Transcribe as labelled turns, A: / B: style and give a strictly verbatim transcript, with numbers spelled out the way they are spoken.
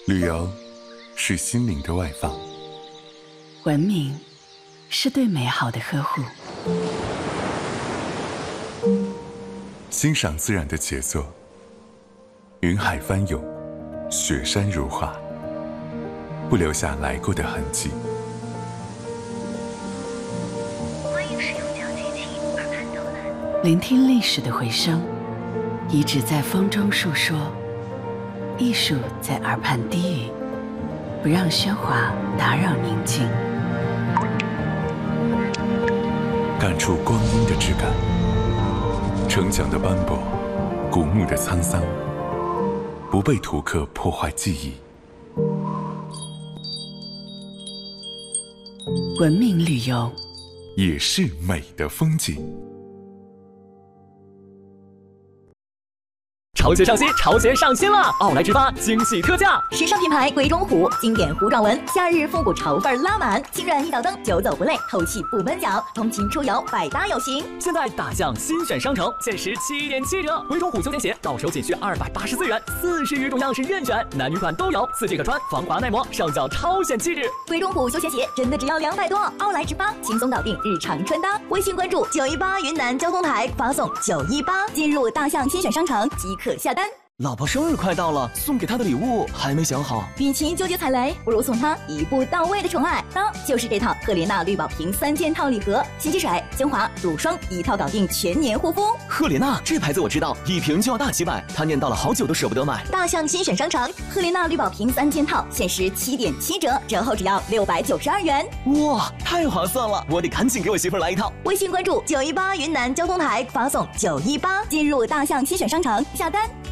A: 旅游是心灵的外放，
B: 文明是对美好的呵护，
A: 欣赏自然的杰作，云海翻涌，雪山如画，不留下来过的痕迹。
C: 欢迎使用脚机器耳畔导览，
B: 聆听历史的回声，遗址在风中述说，艺术在耳畔低语，不让喧哗打扰宁静，
A: 感触光阴的质感，城墙的斑驳，古墓的沧桑，不被图刻破坏记忆。
B: 文明旅游
A: 也是美的风景。
D: 潮鞋上新，潮鞋上新了！奥莱直发惊喜特价，
E: 时尚品牌鬼冢虎，经典糊状纹，夏日复古潮范拉满，轻软一脚蹬，久走不累，透气不闷脚，通勤出游百搭有型。
D: 现在大象新选商城，限时七点七折，鬼冢虎休闲鞋到手仅需二百八十四元，四十余种样式任选，男女款都有，四季可穿，防滑耐磨，上脚超显气质。
E: 鬼冢虎休闲鞋真的只要两百多，奥莱直发轻松搞定日常穿搭。微信关注九一八云南交通台，发送九一八进入大象新选商城即可下单。
D: 老婆生日快到了，送给她的礼物还没想好。
E: 与其纠结踩雷，不如送她一步到位的宠爱。当就是这套赫莲娜绿宝瓶三件套礼盒，洗洗水、精华、乳霜一套搞定全年护肤。
D: 赫莲娜这牌子我知道，一瓶就要大几百，她念叨了好久都舍不得买。
E: 大象新选商城，赫莲娜绿宝瓶三件套限时七点七折，折后只要六百九十二元。
D: 哇，太划算了！我得赶紧给我媳妇来一套。
E: 微信关注九一八云南交通台，发送九一八进入大象新选商城下单。